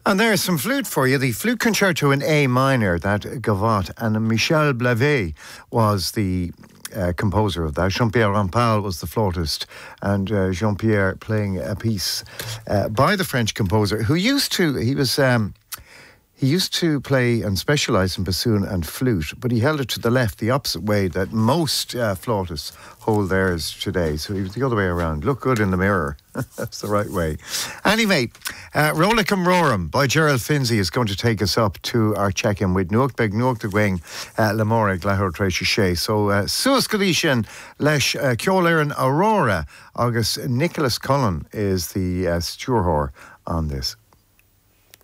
And there's some flute for you. The flute concerto in A minor, that Gavotte, and Michel Blavet was the composer of that. Jean-Pierre Rampal was the flautist, and Jean-Pierre playing a piece by the French composer who used to play and specialise in bassoon and flute, but he held it to the left, the opposite way that most flautists hold theirs today. So he was the other way around. Look good in the mirror. That's the right way. Anyway, Rolicum Rorum by Gerald Finzi is going to take us up to our check-in with Nuach Beg Nuach de Gwing Lamore Glahor Tracy Shea. So, Suas Gadishan Lesh Kjolaren Aurora August Nicholas Cullen is the steward on this.